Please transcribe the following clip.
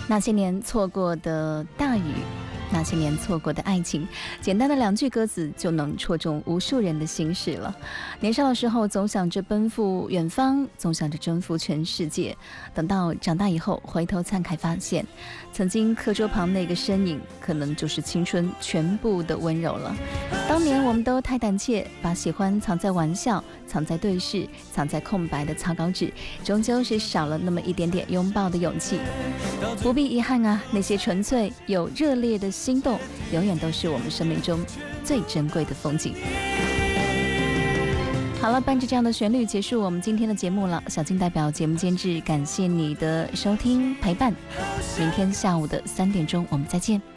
那些年错过的大雨，那些年错过的爱情，简单的2句歌词就能戳中无数人的心事了。年少的时候总想着奔赴远方，总想着征服全世界，等到长大以后回头看才发现，曾经课桌旁那个身影可能就是青春全部的温柔了。当年我们都太胆怯，把喜欢藏在玩笑，藏在对视，藏在空白的草稿纸，终究是少了那么一点点拥抱的勇气。不必遗憾啊，那些纯粹有热烈的心动，永远都是我们生命中最珍贵的风景。好了，伴着这样的旋律结束我们今天的节目了。小静代表节目监制，感谢你的收听陪伴。明天下午的3点钟我们再见。